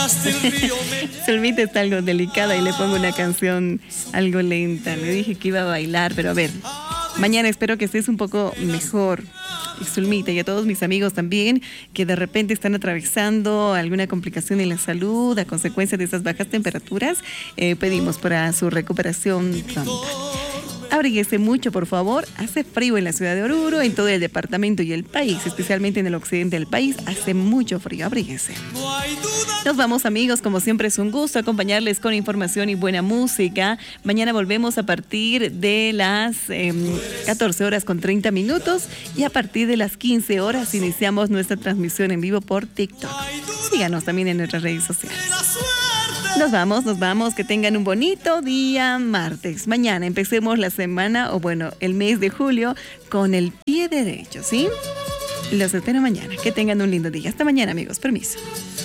Zulmita está algo delicada y le pongo una canción algo lenta. Le dije que iba a bailar, pero a ver, mañana espero que estés un poco mejor. Y Zulmita, y a todos mis amigos también que de repente están atravesando alguna complicación en la salud a consecuencia de esas bajas temperaturas, pedimos para su recuperación pronta. Abríguese mucho, por favor. Hace frío en la ciudad de Oruro, en todo el departamento y el país, especialmente en el occidente del país. Hace mucho frío, abríguese. Nos vamos, amigos. Como siempre es un gusto acompañarles con información y buena música. Mañana volvemos a partir de las 14 horas con 30 minutos y a partir de las 15 horas iniciamos nuestra transmisión en vivo por TikTok. Síganos también en nuestras redes sociales. Nos vamos, que tengan un bonito día martes. Mañana empecemos la semana, o bueno, el mes de julio, con el pie derecho, ¿sí? Los espero mañana. Que tengan un lindo día. Hasta mañana, amigos. Permiso.